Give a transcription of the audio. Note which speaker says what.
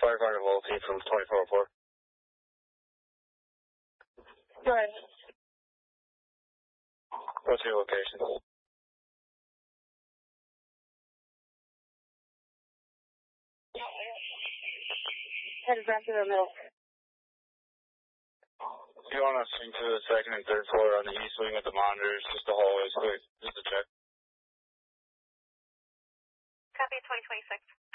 Speaker 1: firefighter Wolfie from 2404.
Speaker 2: Go ahead.
Speaker 1: What's your location?
Speaker 2: Headed back to the middle.
Speaker 1: If you want to swing to the second and third floor on the east wing with the monitors, just the hallways, quick, just to check.
Speaker 3: Copy 2026.